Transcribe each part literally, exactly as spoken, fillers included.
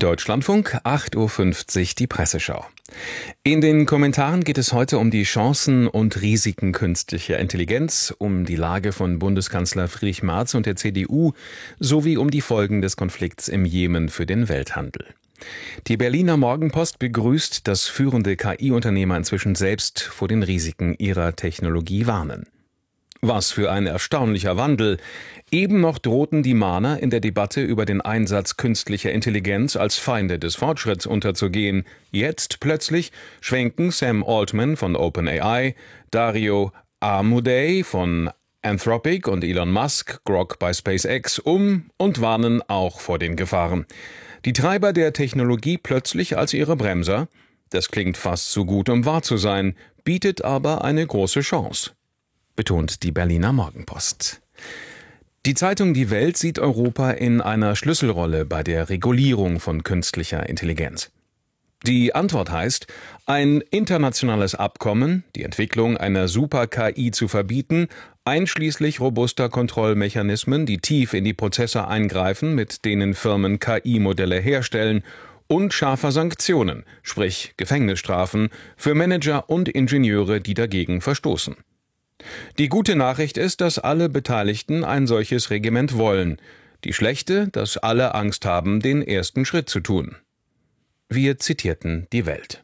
Deutschlandfunk, acht Uhr fünfzig, die Presseschau. In den Kommentaren geht es heute um die Chancen und Risiken künstlicher Intelligenz, um die Lage von Bundeskanzler Friedrich Merz und der C D U sowie um die Folgen des Konflikts im Jemen für den Welthandel. Die Berliner Morgenpost begrüßt, dass führende K I-Unternehmer inzwischen selbst vor den Risiken ihrer Technologie warnen. Was für ein erstaunlicher Wandel! Eben noch drohten die Mahner in der Debatte über den Einsatz künstlicher Intelligenz als Feinde des Fortschritts unterzugehen. Jetzt plötzlich schwenken Sam Altman von OpenAI, Dario Amodei von Anthropic und Elon Musk, Grok bei SpaceX, um und warnen auch vor den Gefahren. Die Treiber der Technologie plötzlich als ihre Bremser? Das klingt fast zu gut, um wahr zu sein, bietet aber eine große Chance, betont die Berliner Morgenpost. Die Zeitung Die Welt sieht Europa in einer Schlüsselrolle bei der Regulierung von künstlicher Intelligenz. Die Antwort heißt, ein internationales Abkommen, die Entwicklung einer Super-K I zu verbieten, einschließlich robuster Kontrollmechanismen, die tief in die Prozesse eingreifen, mit denen Firmen K I-Modelle herstellen, und scharfer Sanktionen, sprich Gefängnisstrafen, für Manager und Ingenieure, die dagegen verstoßen. Die gute Nachricht ist, dass alle Beteiligten ein solches Regiment wollen. Die schlechte, dass alle Angst haben, den ersten Schritt zu tun. Wir zitierten die Welt.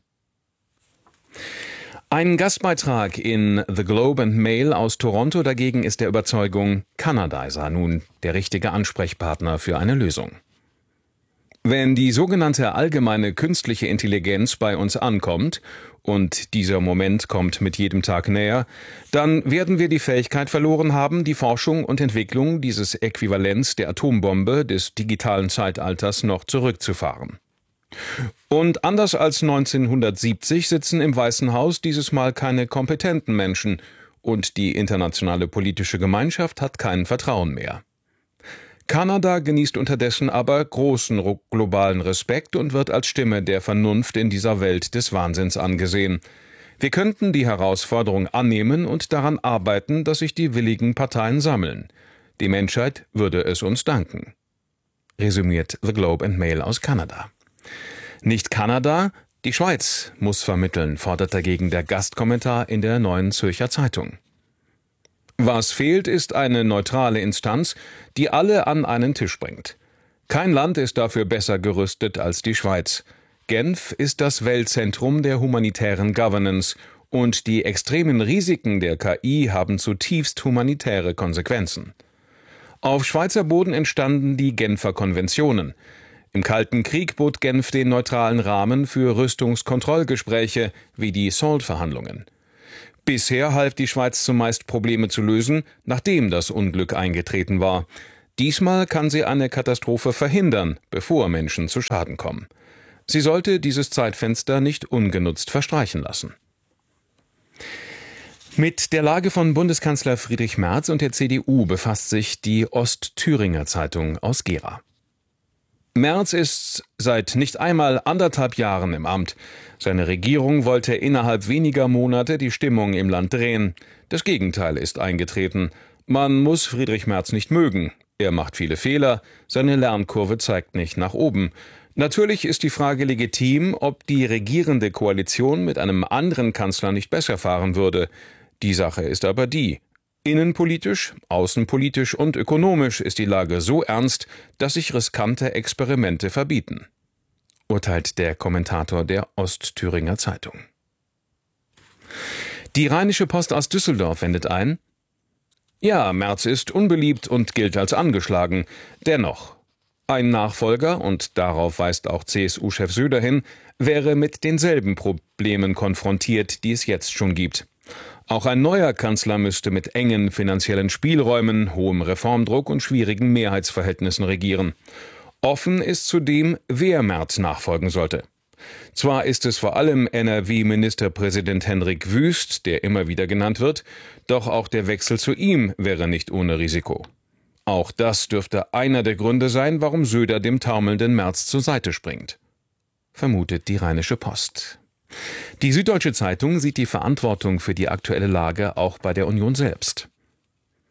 Ein Gastbeitrag in The Globe and Mail aus Toronto dagegen ist der Überzeugung, Kanada sei nun der richtige Ansprechpartner für eine Lösung. Wenn die sogenannte allgemeine künstliche Intelligenz bei uns ankommt, und dieser Moment kommt mit jedem Tag näher, dann werden wir die Fähigkeit verloren haben, die Forschung und Entwicklung dieses Äquivalents der Atombombe des digitalen Zeitalters noch zurückzufahren. Und anders als neunzehnhundertsiebzig sitzen im Weißen Haus dieses Mal keine kompetenten Menschen und die internationale politische Gemeinschaft hat kein Vertrauen mehr. Kanada genießt unterdessen aber großen globalen Respekt und wird als Stimme der Vernunft in dieser Welt des Wahnsinns angesehen. Wir könnten die Herausforderung annehmen und daran arbeiten, dass sich die willigen Parteien sammeln. Die Menschheit würde es uns danken. Resümiert The Globe and Mail aus Kanada. Nicht Kanada, die Schweiz muss vermitteln, fordert dagegen der Gastkommentar in der Neuen Zürcher Zeitung. Was fehlt, ist eine neutrale Instanz, die alle an einen Tisch bringt. Kein Land ist dafür besser gerüstet als die Schweiz. Genf ist das Weltzentrum der humanitären Governance und die extremen Risiken der K I haben zutiefst humanitäre Konsequenzen. Auf Schweizer Boden entstanden die Genfer Konventionen. Im Kalten Krieg bot Genf den neutralen Rahmen für Rüstungskontrollgespräche wie die SALT-Verhandlungen. Bisher half die Schweiz zumeist Probleme zu lösen, nachdem das Unglück eingetreten war. Diesmal kann sie eine Katastrophe verhindern, bevor Menschen zu Schaden kommen. Sie sollte dieses Zeitfenster nicht ungenutzt verstreichen lassen. Mit der Lage von Bundeskanzler Friedrich Merz und der C D U befasst sich die Ostthüringer Zeitung aus Gera. Merz ist seit nicht einmal anderthalb Jahren im Amt. Seine Regierung wollte innerhalb weniger Monate die Stimmung im Land drehen. Das Gegenteil ist eingetreten. Man muss Friedrich Merz nicht mögen. Er macht viele Fehler, seine Lernkurve zeigt nicht nach oben. Natürlich ist die Frage legitim, ob die regierende Koalition mit einem anderen Kanzler nicht besser fahren würde. Die Sache ist aber die: Innenpolitisch, außenpolitisch und ökonomisch ist die Lage so ernst, dass sich riskante Experimente verbieten, urteilt der Kommentator der Ostthüringer Zeitung. Die Rheinische Post aus Düsseldorf wendet ein: Ja, Merz ist unbeliebt und gilt als angeschlagen. Dennoch, ein Nachfolger, und darauf weist auch C S U-Chef Söder hin, wäre mit denselben Problemen konfrontiert, die es jetzt schon gibt. Auch ein neuer Kanzler müsste mit engen finanziellen Spielräumen, hohem Reformdruck und schwierigen Mehrheitsverhältnissen regieren. Offen ist zudem, wer Merz nachfolgen sollte. Zwar ist es vor allem N R W-Ministerpräsident Hendrik Wüst, der immer wieder genannt wird, doch auch der Wechsel zu ihm wäre nicht ohne Risiko. Auch das dürfte einer der Gründe sein, warum Söder dem taumelnden Merz zur Seite springt, vermutet die Rheinische Post. Die Süddeutsche Zeitung sieht die Verantwortung für die aktuelle Lage auch bei der Union selbst.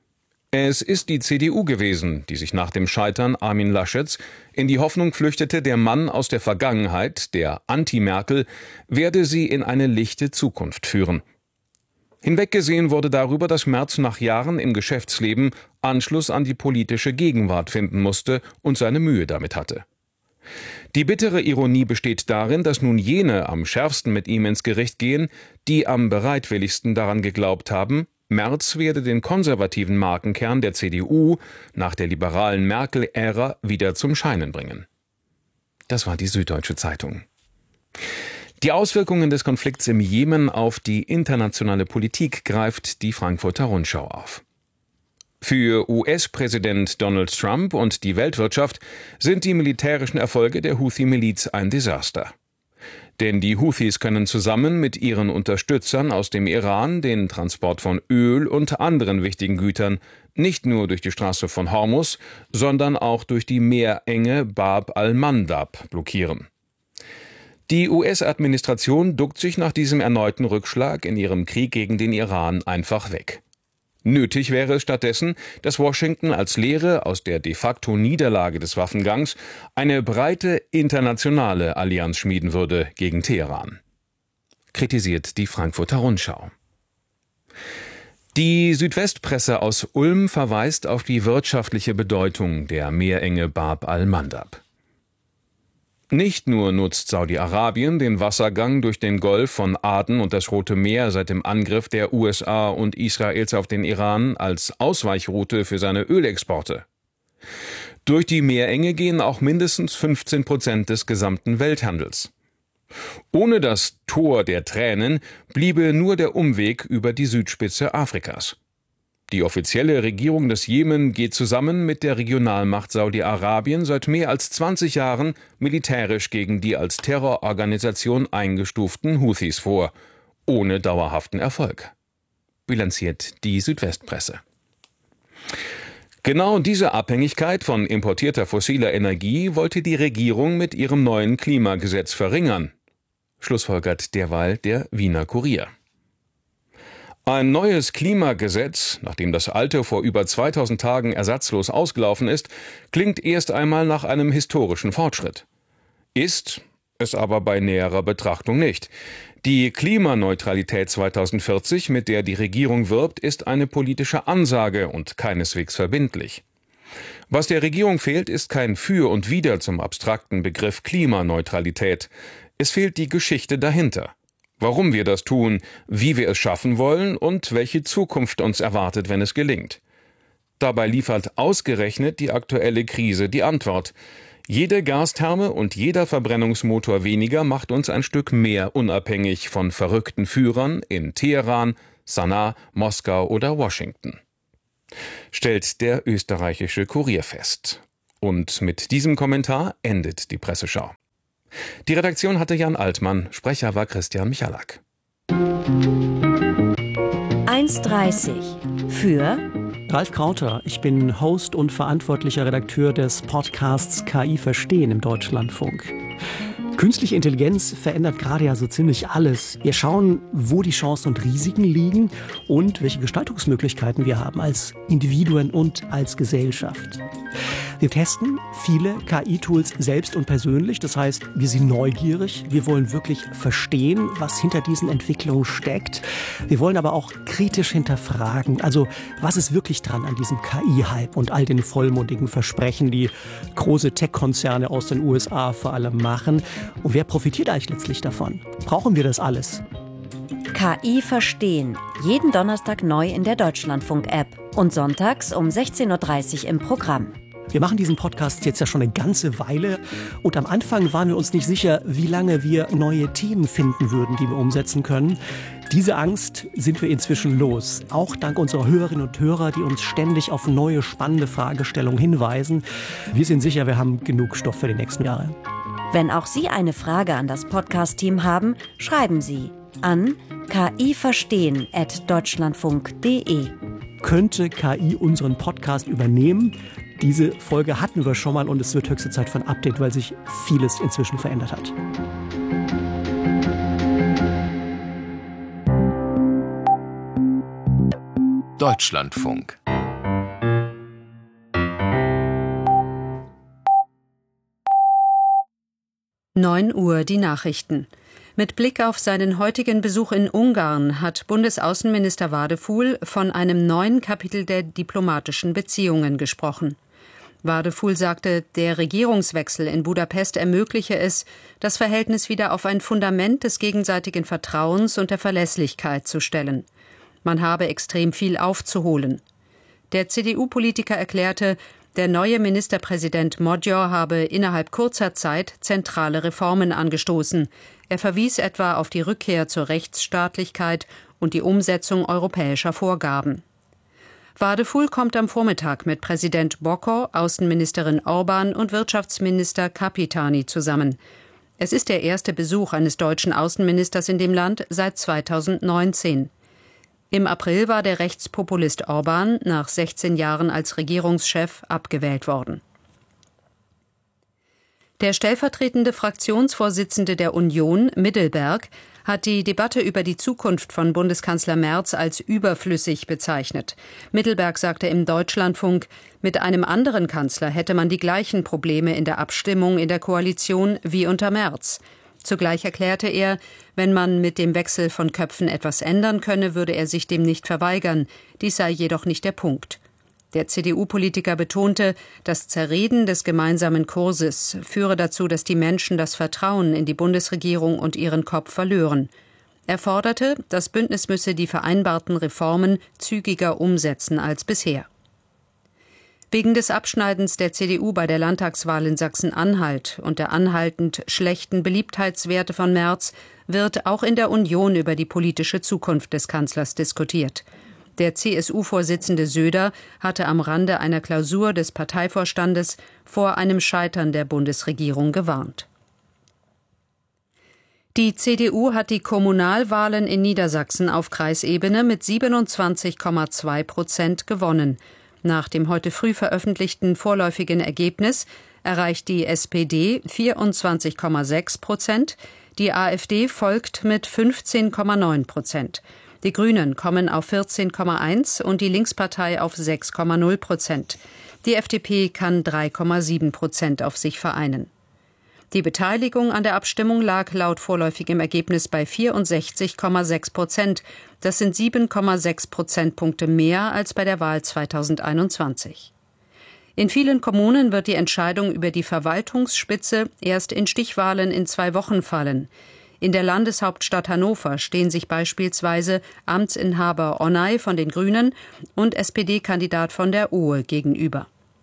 Es ist die C D U gewesen, die sich nach dem Scheitern Armin Laschets in die Hoffnung flüchtete, der Mann aus der Vergangenheit, der Anti-Merkel, werde sie in eine lichte Zukunft führen. Hinweggesehen wurde darüber, dass Merz nach Jahren im Geschäftsleben Anschluss an die politische Gegenwart finden musste und seine Mühe damit hatte. Die bittere Ironie besteht darin, dass nun jene am schärfsten mit ihm ins Gericht gehen, die am bereitwilligsten daran geglaubt haben, Merz werde den konservativen Markenkern der C D U nach der liberalen Merkel-Ära wieder zum Scheinen bringen. Das war die Süddeutsche Zeitung. Die Auswirkungen des Konflikts im Jemen auf die internationale Politik greift die Frankfurter Rundschau auf. Für U S-Präsident Donald Trump und die Weltwirtschaft sind die militärischen Erfolge der Houthi-Miliz ein Desaster. Denn die Houthis können zusammen mit ihren Unterstützern aus dem Iran den Transport von Öl und anderen wichtigen Gütern nicht nur durch die Straße von Hormuz, sondern auch durch die Meerenge Bab al-Mandab blockieren. Die U S-Administration duckt sich nach diesem erneuten Rückschlag in ihrem Krieg gegen den Iran einfach weg. Nötig wäre es stattdessen, dass Washington als Lehre aus der de facto Niederlage des Waffengangs eine breite internationale Allianz schmieden würde gegen Teheran. Kritisiert die Frankfurter Rundschau. Die Südwestpresse aus Ulm verweist auf die wirtschaftliche Bedeutung der Meerenge Bab al-Mandab. Nicht nur nutzt Saudi-Arabien den Wassergang durch den Golf von Aden und das Rote Meer seit dem Angriff der U S A und Israels auf den Iran als Ausweichroute für seine Ölexporte. Durch die Meerenge gehen auch mindestens fünfzehn Prozent des gesamten Welthandels. Ohne das Tor der Tränen bliebe nur der Umweg über die Südspitze Afrikas. Die offizielle Regierung des Jemen geht zusammen mit der Regionalmacht Saudi-Arabien seit mehr als zwanzig Jahren militärisch gegen die als Terrororganisation eingestuften Houthis vor, ohne dauerhaften Erfolg. Bilanziert die Südwestpresse. Genau diese Abhängigkeit von importierter fossiler Energie wollte die Regierung mit ihrem neuen Klimagesetz verringern, schlussfolgert derweil der Wiener Kurier. Ein neues Klimagesetz, nachdem das alte vor über zweitausend Tagen ersatzlos ausgelaufen ist, klingt erst einmal nach einem historischen Fortschritt. Ist es aber bei näherer Betrachtung nicht. Die Klimaneutralität zweitausendvierzig, mit der die Regierung wirbt, ist eine politische Ansage und keineswegs verbindlich. Was der Regierung fehlt, ist kein Für und Wider zum abstrakten Begriff Klimaneutralität. Es fehlt die Geschichte dahinter. Warum wir das tun, wie wir es schaffen wollen und welche Zukunft uns erwartet, wenn es gelingt. Dabei liefert ausgerechnet die aktuelle Krise die Antwort. Jede Gastherme und jeder Verbrennungsmotor weniger macht uns ein Stück mehr unabhängig von verrückten Führern in Teheran, Sanaa, Moskau oder Washington. Stellt der österreichische Kurier fest. Und mit diesem Kommentar endet die Presseschau. Die Redaktion hatte Jan Altmann, Sprecher war Christian Michalak. eins dreißig für Ralf Krauter, ich bin Host und verantwortlicher Redakteur des Podcasts K I Verstehen im Deutschlandfunk. Künstliche Intelligenz verändert gerade ja so ziemlich alles. Wir schauen, wo die Chancen und Risiken liegen und welche Gestaltungsmöglichkeiten wir haben als Individuen und als Gesellschaft. Wir testen viele K I-Tools selbst und persönlich. Das heißt, wir sind neugierig. Wir wollen wirklich verstehen, was hinter diesen Entwicklungen steckt. Wir wollen aber auch kritisch hinterfragen. Also, was ist wirklich dran an diesem K I-Hype und all den vollmundigen Versprechen, die große Tech-Konzerne aus den U S A vor allem machen? Und wer profitiert eigentlich letztlich davon? Brauchen wir das alles? K I Verstehen. Jeden Donnerstag neu in der Deutschlandfunk-App und sonntags um sechzehn Uhr dreißig im Programm. Wir machen diesen Podcast jetzt ja schon eine ganze Weile und am Anfang waren wir uns nicht sicher, wie lange wir neue Themen finden würden, die wir umsetzen können. Diese Angst sind wir inzwischen los, auch dank unserer Hörerinnen und Hörer, die uns ständig auf neue, spannende Fragestellungen hinweisen. Wir sind sicher, wir haben genug Stoff für die nächsten Jahre. Wenn auch Sie eine Frage an das Podcast-Team haben, schreiben Sie an kiverstehen at deutschlandfunk punkt de. Könnte K I unseren Podcast übernehmen? Diese Folge hatten wir schon mal und es wird höchste Zeit für ein Update, weil sich vieles inzwischen verändert hat. Deutschlandfunk. neun Uhr die Nachrichten. Mit Blick auf seinen heutigen Besuch in Ungarn hat Bundesaußenminister Wadefuhl von einem neuen Kapitel der diplomatischen Beziehungen gesprochen. Wadefuhl sagte, der Regierungswechsel in Budapest ermögliche es, das Verhältnis wieder auf ein Fundament des gegenseitigen Vertrauens und der Verlässlichkeit zu stellen. Man habe extrem viel aufzuholen. Der C D U-Politiker erklärte, der neue Ministerpräsident Magyar habe innerhalb kurzer Zeit zentrale Reformen angestoßen. Er verwies etwa auf die Rückkehr zur Rechtsstaatlichkeit und die Umsetzung europäischer Vorgaben. Wadefuhl kommt am Vormittag mit Präsident Bokor, Außenministerin Orban und Wirtschaftsminister Kapitani zusammen. Es ist der erste Besuch eines deutschen Außenministers in dem Land seit zweitausendneunzehn. Im April war der Rechtspopulist Orban nach sechzehn Jahren als Regierungschef abgewählt worden. Der stellvertretende Fraktionsvorsitzende der Union, Middelberg, hat die Debatte über die Zukunft von Bundeskanzler Merz als überflüssig bezeichnet. Middelberg sagte im Deutschlandfunk, mit einem anderen Kanzler hätte man die gleichen Probleme in der Abstimmung in der Koalition wie unter Merz. Zugleich erklärte er, wenn man mit dem Wechsel von Köpfen etwas ändern könne, würde er sich dem nicht verweigern. Dies sei jedoch nicht der Punkt. Der C D U-Politiker betonte, das Zerreden des gemeinsamen Kurses führe dazu, dass die Menschen das Vertrauen in die Bundesregierung und ihren Kopf verlören. Er forderte, das Bündnis müsse die vereinbarten Reformen zügiger umsetzen als bisher. Wegen des Abschneidens der C D U bei der Landtagswahl in Sachsen-Anhalt und der anhaltend schlechten Beliebtheitswerte von Merz wird auch in der Union über die politische Zukunft des Kanzlers diskutiert. Der C S U-Vorsitzende Söder hatte am Rande einer Klausur des Parteivorstandes vor einem Scheitern der Bundesregierung gewarnt. Die C D U hat die Kommunalwahlen in Niedersachsen auf Kreisebene mit siebenundzwanzig Komma zwei Prozent gewonnen. Nach dem heute früh veröffentlichten vorläufigen Ergebnis erreicht die S P D vierundzwanzig Komma sechs Prozent, die AfD folgt mit fünfzehn Komma neun Prozent. Die Grünen kommen auf vierzehn Komma eins und die Linkspartei auf sechs Komma null Prozent. Die F D P kann drei Komma sieben Prozent auf sich vereinen. Die Beteiligung an der Abstimmung lag laut vorläufigem Ergebnis bei vierundsechzig Komma sechs Prozent. Das sind sieben Komma sechs Prozentpunkte mehr als bei der Wahl zweitausendeinundzwanzig. In vielen Kommunen wird die Entscheidung über die Verwaltungsspitze erst in Stichwahlen in zwei Wochen fallen. In der Landeshauptstadt Hannover stehen sich beispielsweise Amtsinhaber Onay von den Grünen und S P D-Kandidat von der Ohe gegenüber.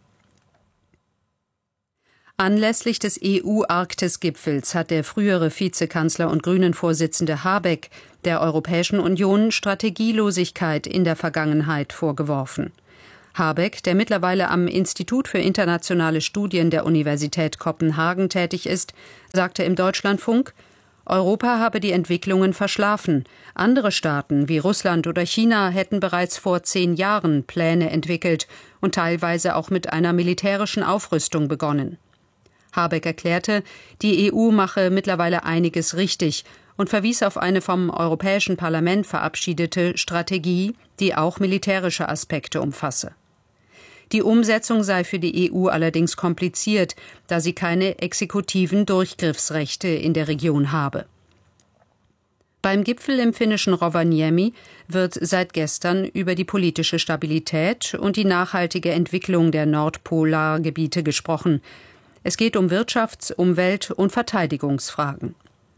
Anlässlich des E U-Arktis-Gipfels hat der frühere Vizekanzler und Grünen-Vorsitzende Habeck der Europäischen Union Strategielosigkeit in der Vergangenheit vorgeworfen. Habeck, der mittlerweile am Institut für internationale Studien der Universität Kopenhagen tätig ist, sagte im Deutschlandfunk, Europa habe die Entwicklungen verschlafen. Andere Staaten wie Russland oder China hätten bereits vor zehn Jahren Pläne entwickelt und teilweise auch mit einer militärischen Aufrüstung begonnen. Habeck erklärte, die E U mache mittlerweile einiges richtig und verwies auf eine vom Europäischen Parlament verabschiedete Strategie, die auch militärische Aspekte umfasse. Die Umsetzung sei für die E U allerdings kompliziert, da sie keine exekutiven Durchgriffsrechte in der Region habe. Beim Gipfel im finnischen Rovaniemi wird seit gestern über die politische Stabilität und die nachhaltige Entwicklung der Nordpolargebiete gesprochen. Es geht um Wirtschafts-, Umwelt- und Verteidigungsfragen.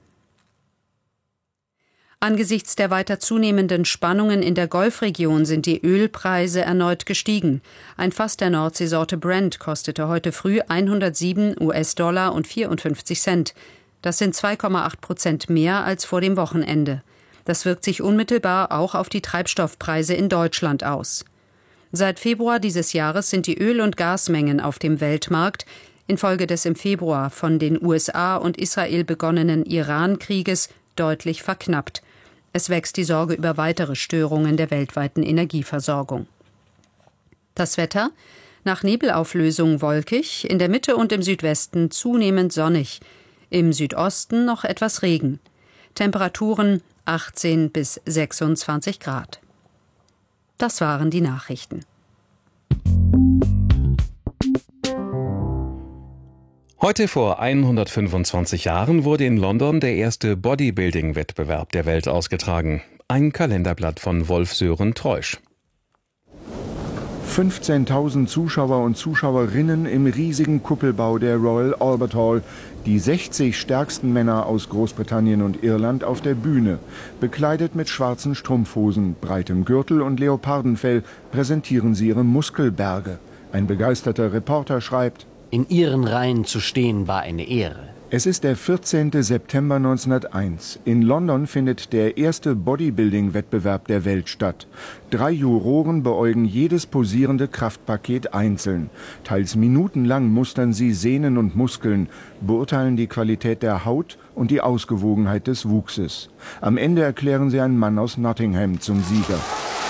Angesichts der weiter zunehmenden Spannungen in der Golfregion sind die Ölpreise erneut gestiegen. Ein Fass der Nordseesorte Brent kostete heute früh hundertsieben US-Dollar und vierundfünfzig Cent. Das sind zwei Komma acht Prozent mehr als vor dem Wochenende. Das wirkt sich unmittelbar auch auf die Treibstoffpreise in Deutschland aus. Seit Februar dieses Jahres sind die Öl- und Gasmengen auf dem Weltmarkt infolge des im Februar von den U S A und Israel begonnenen Iran-Krieges deutlich verknappt. Es wächst die Sorge über weitere Störungen der weltweiten Energieversorgung. Das Wetter: nach Nebelauflösung wolkig, in der Mitte und im Südwesten zunehmend sonnig, im Südosten noch etwas Regen. Temperaturen achtzehn bis sechsundzwanzig Grad. Das waren die Nachrichten. Heute vor hundertfünfundzwanzig Jahren wurde in London der erste Bodybuilding-Wettbewerb der Welt ausgetragen. Ein Kalenderblatt von Wolf-Sören Treusch. fünfzehntausend Zuschauer und Zuschauerinnen im riesigen Kuppelbau der Royal Albert Hall. Die sechzig stärksten Männer aus Großbritannien und Irland auf der Bühne. Bekleidet mit schwarzen Strumpfhosen, breitem Gürtel und Leopardenfell präsentieren sie ihre Muskelberge. Ein begeisterter Reporter schreibt: In ihren Reihen zu stehen war eine Ehre. Es ist der vierzehnte September neunzehnhunderteins. In London findet der erste Bodybuilding-Wettbewerb der Welt statt. Drei Juroren beäugen jedes posierende Kraftpaket einzeln. Teils minutenlang mustern sie Sehnen und Muskeln, beurteilen die Qualität der Haut und die Ausgewogenheit des Wuchses. Am Ende erklären sie einen Mann aus Nottingham zum Sieger.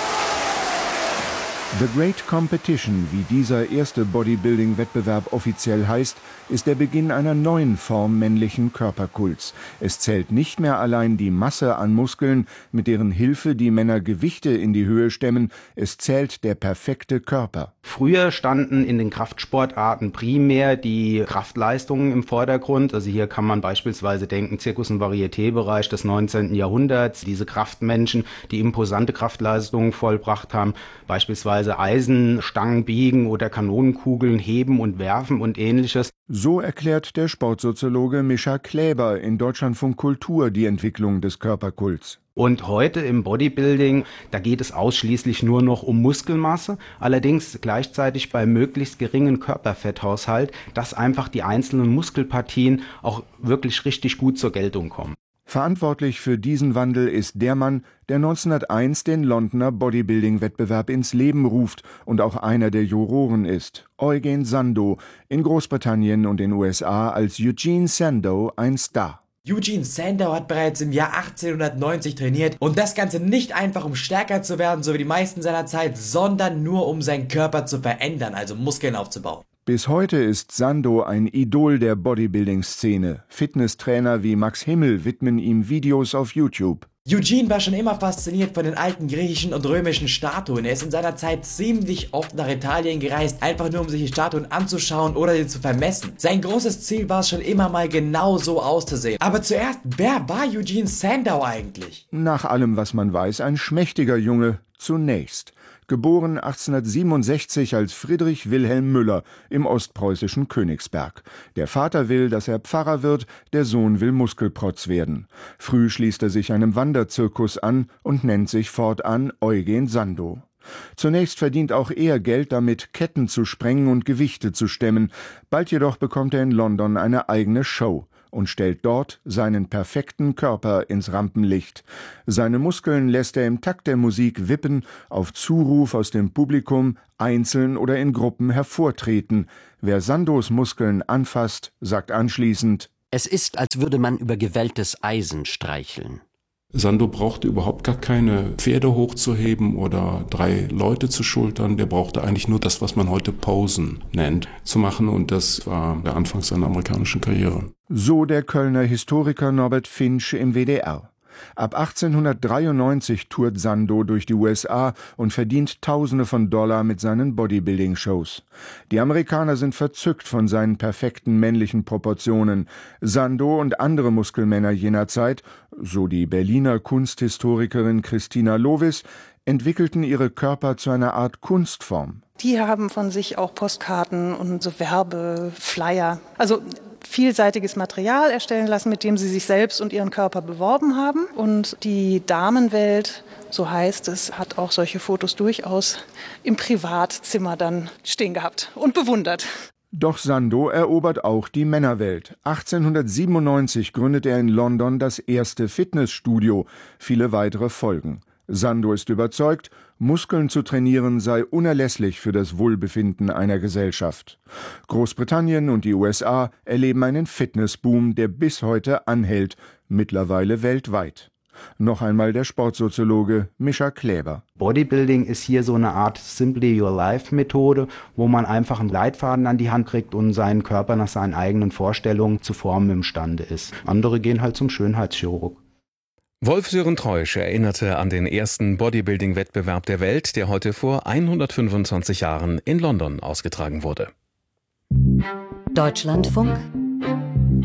The Great Competition, wie dieser erste Bodybuilding-Wettbewerb offiziell heißt, ist der Beginn einer neuen Form männlichen Körperkults. Es zählt nicht mehr allein die Masse an Muskeln, mit deren Hilfe die Männer Gewichte in die Höhe stemmen, es zählt der perfekte Körper. Früher standen in den Kraftsportarten primär die Kraftleistungen im Vordergrund. Also hier kann man beispielsweise denken, Zirkus- und Varieté-Bereich des neunzehnten Jahrhunderts. Diese Kraftmenschen, die imposante Kraftleistungen vollbracht haben, beispielsweise Eisenstangen biegen oder Kanonenkugeln heben und werfen und ähnliches. So erklärt der Sportsoziologe Mischa Kläber in Deutschlandfunk Kultur die Entwicklung des Körperkults. Und heute im Bodybuilding, da geht es ausschließlich nur noch um Muskelmasse, allerdings gleichzeitig bei möglichst geringen Körperfetthaushalt, dass einfach die einzelnen Muskelpartien auch wirklich richtig gut zur Geltung kommen. Verantwortlich für diesen Wandel ist der Mann, der neunzehnhunderteins den Londoner Bodybuilding-Wettbewerb ins Leben ruft und auch einer der Juroren ist. Eugen Sandow, in Großbritannien und den U S A als Eugene Sandow ein Star. Eugene Sandow hat bereits im Jahr achtzehnhundertneunzig trainiert und das Ganze nicht einfach um stärker zu werden, so wie die meisten seiner Zeit, sondern nur um seinen Körper zu verändern, also Muskeln aufzubauen. Bis heute ist Sandow ein Idol der Bodybuilding-Szene. Fitnesstrainer wie Max Himmel widmen ihm Videos auf YouTube. Eugene war schon immer fasziniert von den alten griechischen und römischen Statuen. Er ist in seiner Zeit ziemlich oft nach Italien gereist, einfach nur um sich die Statuen anzuschauen oder sie zu vermessen. Sein großes Ziel war es schon immer mal genau so auszusehen. Aber zuerst, wer war Eugene Sandow eigentlich? Nach allem, was man weiß, ein schmächtiger Junge zunächst. Geboren achtzehnhundertsiebenundsechzig als Friedrich Wilhelm Müller im ostpreußischen Königsberg. Der Vater will, dass er Pfarrer wird, der Sohn will Muskelprotz werden. Früh schließt er sich einem Wanderzirkus an und nennt sich fortan Eugen Sandow. Zunächst verdient auch er Geld damit, Ketten zu sprengen und Gewichte zu stemmen. Bald jedoch bekommt er in London eine eigene Show und stellt dort seinen perfekten Körper ins Rampenlicht. Seine Muskeln lässt er im Takt der Musik wippen, auf Zuruf aus dem Publikum, einzeln oder in Gruppen hervortreten. Wer Sandows Muskeln anfasst, sagt anschließend: Es ist, als würde man über gewelltes Eisen streicheln. Sandow brauchte überhaupt gar keine Pferde hochzuheben oder drei Leute zu schultern. Der brauchte eigentlich nur das, was man heute Posen nennt, zu machen. Und das war der Anfang seiner amerikanischen Karriere. So der Kölner Historiker Norbert Finsch im W D R. Ab achtzehnhundertdreiundneunzig tourt Sandow durch die U S A und verdient Tausende von Dollar mit seinen Bodybuilding-Shows. Die Amerikaner sind verzückt von seinen perfekten männlichen Proportionen. Sandow und andere Muskelmänner jener Zeit, so die Berliner Kunsthistorikerin Christina Lovis, entwickelten ihre Körper zu einer Art Kunstform. Die haben von sich auch Postkarten und so Werbeflyer, also vielseitiges Material erstellen lassen, mit dem sie sich selbst und ihren Körper beworben haben. Und die Damenwelt, so heißt es, hat auch solche Fotos durchaus im Privatzimmer dann stehen gehabt und bewundert. Doch Sandow erobert auch die Männerwelt. achtzehnhundertsiebenundneunzig gründet er in London das erste Fitnessstudio. Viele weitere folgen. Sandow ist überzeugt, Muskeln zu trainieren sei unerlässlich für das Wohlbefinden einer Gesellschaft. Großbritannien und die U S A erleben einen Fitnessboom, der bis heute anhält, mittlerweile weltweit. Noch einmal der Sportsoziologe Mischa Kläber. Bodybuilding ist hier so eine Art Simply Your Life Methode, wo man einfach einen Leitfaden an die Hand kriegt und seinen Körper nach seinen eigenen Vorstellungen zu formen imstande ist. Andere gehen halt zum Schönheitschirurg. Wolf-Sören Treusch erinnerte an den ersten Bodybuilding-Wettbewerb der Welt, der heute vor hundertfünfundzwanzig Jahren in London ausgetragen wurde. Deutschlandfunk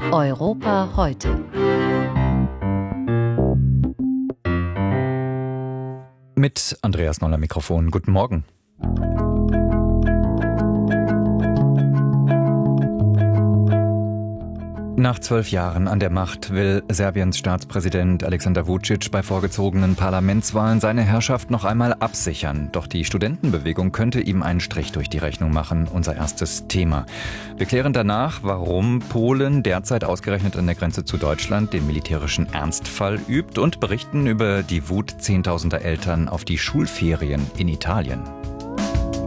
Europa heute. Mit Andreas Noll am Mikrofon. Guten Morgen. Nach zwölf Jahren an der Macht will Serbiens Staatspräsident Aleksandar Vučić bei vorgezogenen Parlamentswahlen seine Herrschaft noch einmal absichern. Doch die Studentenbewegung könnte ihm einen Strich durch die Rechnung machen, unser erstes Thema. Wir klären danach, warum Polen derzeit ausgerechnet an der Grenze zu Deutschland den militärischen Ernstfall übt und berichten über die Wut zehntausender Eltern auf die Schulferien in Italien.